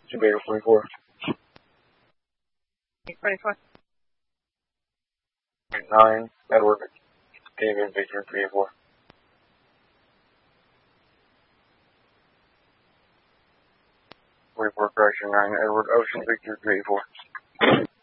Subaru 44. 24. 9, Edward, David, Victor 384. 44, correction 9, Edward, Ocean, Victor 384.